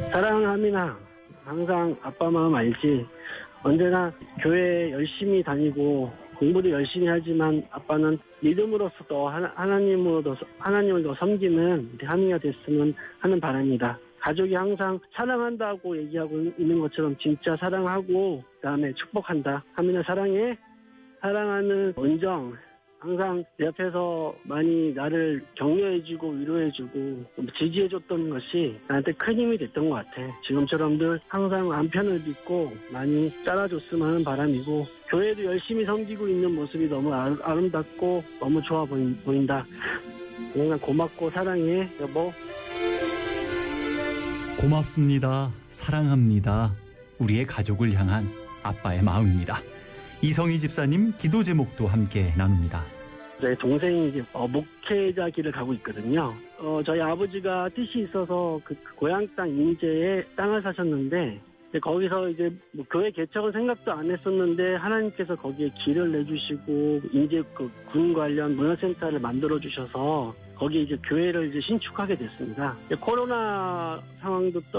사랑합니다. 항상 아빠 마음 알지. 언제나 교회 열심히 다니고 공부도 열심히 하지만 아빠는 믿음으로서 또 하나님을 더 섬기는 우리 하민이가 됐으면 하는 바람이다. 가족이 항상 사랑한다고 얘기하고 있는 것처럼 진짜 사랑하고 그다음에 축복한다. 하민아 사랑해. 사랑하는 은정. 항상 내 옆에서 많이 나를 격려해주고 위로해주고 지지해줬던 것이 나한테 큰 힘이 됐던 것 같아. 지금처럼 늘 항상 남편을 믿고 많이 따라줬으면 하는 바람이고 교회도 열심히 섬기고 있는 모습이 너무 아름답고 너무 좋아 보인다. 항상 고맙고 사랑해 여보. 고맙습니다. 사랑합니다. 우리의 가족을 향한 아빠의 마음입니다. 이성희 집사님 기도 제목도 함께 나눕니다. 저희 동생이 이제 목회자 길을 가고 있거든요. 저희 아버지가 뜻이 있어서 그 고향 땅 인제에 땅을 사셨는데 거기서 이제 뭐 교회 개척은 생각도 안 했었는데 하나님께서 거기에 길을 내주시고 인제 그 군 관련 문화센터를 만들어 주셔서 거기에 이제 교회를 이제 신축하게 됐습니다. 코로나 상황도